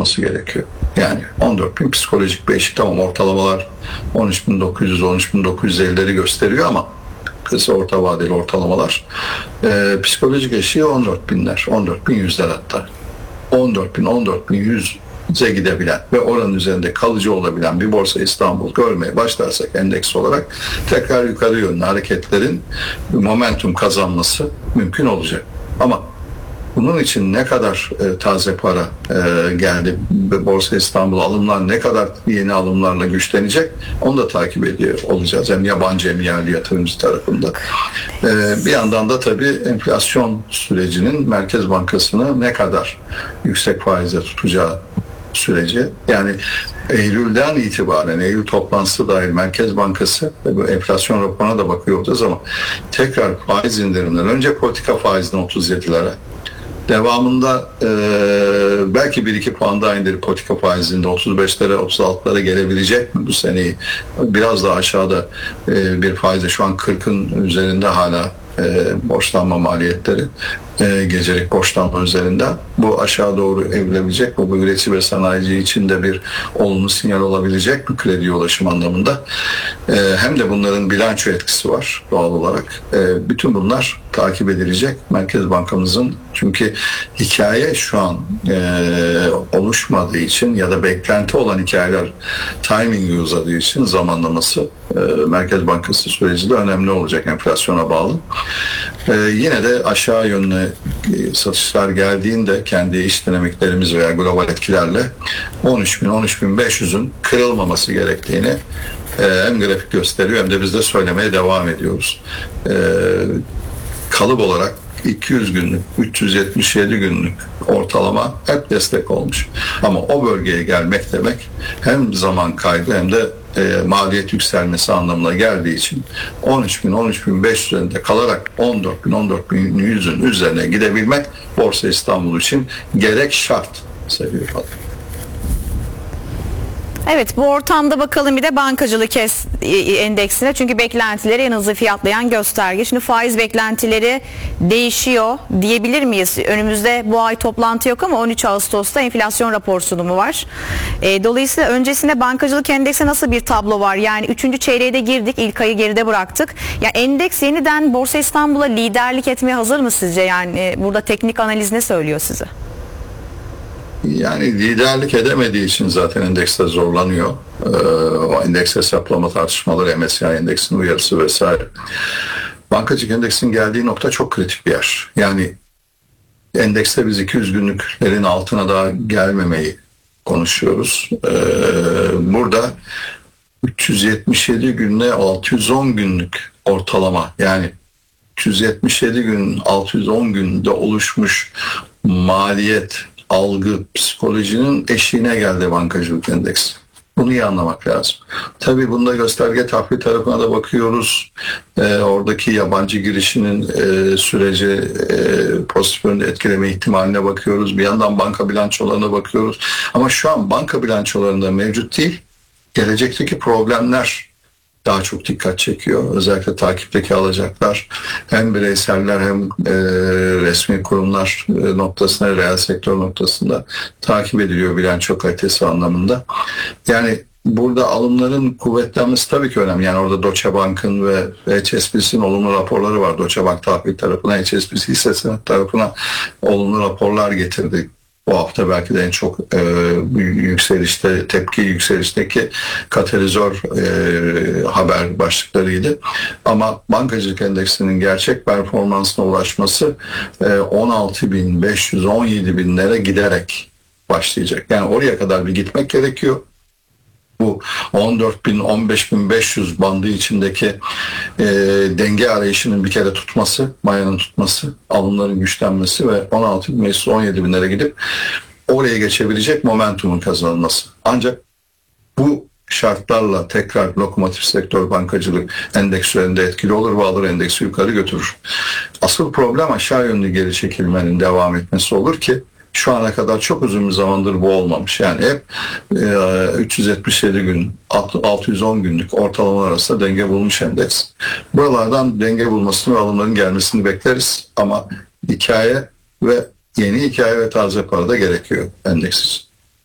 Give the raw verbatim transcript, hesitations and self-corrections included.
olması gerekiyor. Yani on dört bin psikolojik bir eşik, tamam, ortalamalar on üç bin dokuz yüz on üç bin dokuz yüz ellileri gösteriyor ama kısa orta vadeli ortalamalar e, psikolojik eşiği on dört binler, on dört bin yüzler hatta. on dört bin on dört bin yüze gidebilen ve oranın üzerinde kalıcı olabilen bir Borsa İstanbul görmeye başlarsak endeks olarak tekrar yukarı yönlü hareketlerin momentum kazanması mümkün olacak. Ama bunun için ne kadar e, taze para e, geldi, Borsa İstanbul alımlar ne kadar yeni alımlarla güçlenecek, onu da takip ediyor olacağız. Hem yabancı hem yerli yatırımcı tarafında. E, bir yandan da tabii enflasyon sürecinin Merkez Bankası'nı ne kadar yüksek faizle tutacağı süreci. Yani Eylül'den itibaren, Eylül toplantısı dahil Merkez Bankası ve bu enflasyon raporuna da bakıyor olacağız ama tekrar faiz indirimleri, önce politika faizden otuz yedilere, devamında e, belki bir iki puan daha indirip politika faizinde otuz beşlere otuz altılara gelebilecek mi bu seneyi? Biraz daha aşağıda e, bir faizde, şu an kırkın üzerinde hala e, borçlanma maliyetleri, e, gecelik borçlanma üzerinden. Bu aşağı doğru evrilebilecek mi? Bu üretici ve sanayici için de bir olumlu sinyal olabilecek mi krediye ulaşım anlamında? E, hem de bunların bilanço etkisi var doğal olarak. E, bütün bunlar takip edilecek. Merkez Bankamızın, çünkü hikaye şu an e, oluşmadığı için ya da beklenti olan hikayeler timingi uzadığı için zamanlaması e, Merkez Bankası süreci de önemli olacak enflasyona bağlı. E, yine de aşağı yönlü satışlar geldiğinde kendi iş dinamiklerimiz veya global etkilerle on üç bin on üç bin beş yüzün kırılmaması gerektiğini e, hem grafik gösteriyor hem de biz de söylemeye devam ediyoruz. E, kalıp olarak iki yüz günlük, üç yüz yetmiş yedi günlük ortalama hep destek olmuş. Ama o bölgeye gelmek demek hem zaman kaybı hem de e, maliyet yükselmesi anlamına geldiği için on üç bin on üç bin beş yüzünde kalarak on dört bin on dört bin yüzün üzerine gidebilmek Borsa İstanbul için gerek şart sevgili Fatih. Evet, bu ortamda bakalım bir de bankacılık endeksine, çünkü beklentileri en hızlı fiyatlayan gösterge. Şimdi faiz beklentileri değişiyor diyebilir miyiz? Önümüzde bu ay toplantı yok ama on üç Ağustos'ta enflasyon rapor sunumu var. E, dolayısıyla öncesinde bankacılık endekse nasıl bir tablo var? Yani üçüncü çeyreğe de girdik, ilk ayı geride bıraktık. Ya endeks yeniden Borsa İstanbul'a liderlik etmeye hazır mı sizce? Yani burada teknik analiz ne söylüyor size? Yani liderlik edemediği için zaten endekste zorlanıyor. Ee, o endeks hesaplama tartışmaları, M S C I endeksinin uyarısı vesaire. Bankacılık endeksinin geldiği nokta çok kritik bir yer. Yani endekste biz iki yüz günlüklerin altına daha gelmemeyi konuşuyoruz. Ee, burada üç yüz yetmiş yedi günle altı yüz on günlük ortalama, yani üç yüz yetmiş yedi gün altı yüz on günde oluşmuş maliyet algı psikolojinin eşiğine geldi bankacılık endeksi. Bunu iyi anlamak lazım. Tabii bunda gösterge tahvil tarafına da bakıyoruz. Ee, oradaki yabancı girişinin e, süreci e, pozitif yönde etkileme ihtimaline bakıyoruz. Bir yandan banka bilançolarına bakıyoruz. Ama şu an banka bilançolarında mevcut değil, gelecekteki problemler daha çok dikkat çekiyor. Özellikle takipteki alacaklar hem bireyseller hem e, resmi kurumlar e, noktasında, reel sektör noktasında takip ediliyor bilanço kalitesi anlamında. Yani burada alımların kuvvetlenmesi tabii ki önemli. Yani orada Deutsche Bank'ın ve H S B C'nin olumlu raporları var. Deutsche Bank tahvil tarafına, H S B C hisse senedi tarafına olumlu raporlar getirdi. Bu hafta belki de en çok e, yükselişte, tepki yükselişteki katalizör e, haber başlıklarıydı. Ama bankacılık endeksinin gerçek performansına ulaşması e, on altı bin beş yüz on yedi binlere giderek başlayacak. Yani oraya kadar bir gitmek gerekiyor. Bu on dört bin on beş bin beş yüz bandı içindeki e, denge arayışının bir kere tutması, mayanın tutması, alımların güçlenmesi ve on altı bin beş yüz on yedi binlere gidip oraya geçebilecek momentumun kazanılması. Ancak bu şartlarla tekrar lokomotif sektör bankacılık endekslerinde etkili olur ve alır endeksi yukarı götürür. Asıl problem aşağı yönlü geri çekilmenin devam etmesi olur ki şu ana kadar çok uzun bir zamandır bu olmamış. Yani hep e, üç yüz yetmiş yedi gün, altı yüz on günlük ortalamalar arasında denge bulmuş endeks. Buralardan denge bulmasını ve alımların gelmesini bekleriz. Ama hikaye ve yeni hikaye ve taze para da gerekiyor endeks için.